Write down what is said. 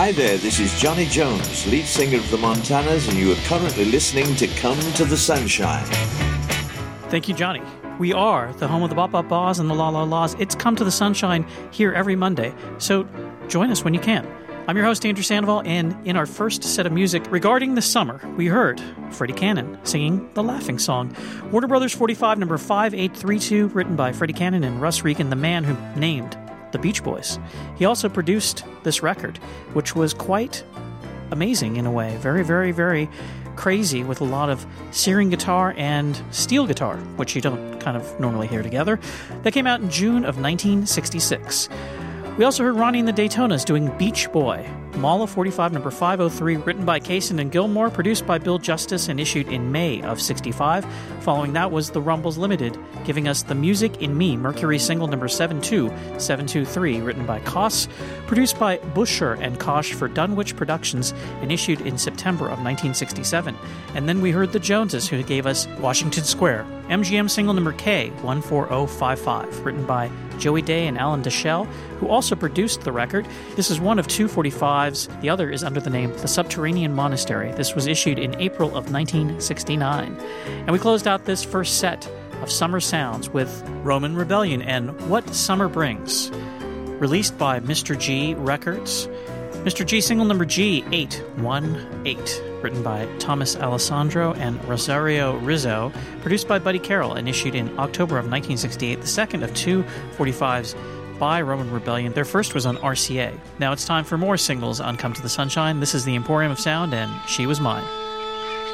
Hi there, this is Johnny Jones, lead singer of the Montanas, and you are currently listening to Come to the Sunshine. Thank you, Johnny. We are the home of the Bop Bop Baws and the La La Laws. It's Come to the Sunshine here every Monday, so join us when you can. I'm your host, Andrew Sandoval, and in our first set of music regarding the summer, we heard Freddie Cannon singing The Laughing Song. Warner Brothers 45, number 5832, written by Freddie Cannon and Russ Regan, the man who named the Beach Boys. He also produced this record, which was quite amazing in a way. Very, very, very crazy, with a lot of Searing guitar and steel guitar, which you don't kind of normally hear together. That came out in June of 1966. We also heard Ronnie and the Daytonas doing Beach Boy. Mala 45, number 503, written by Kaysen and Gilmore, produced by Bill Justice, and issued in May of 65. Following that was The Rumbles Limited, giving us The Music in Me, Mercury single number 72723, written by Koss, produced by Busher and Kosh for Dunwich Productions, and issued in September of 1967. And then we heard the Joneses, who gave us Washington Square, MGM single number K14055, written by Joey Day and Alan Deschelle, who also produced the record. This is one of two 45s. The other is under the name The Subterranean Monastery. This was issued in April of 1969. And we closed out this first set of Summer Sounds with Roman Rebellion and What Summer Brings, released by Mr. G Records. Mr. G single number G818, written by Thomas Alessandro and Rosario Rizzo, produced by Buddy Carroll, and issued in October of 1968, the second of two 45s by Roman Rebellion. Their first was on RCA. Now it's time for more singles on Come to the Sunshine. This is the Emporium of Sound, and She Was Mine.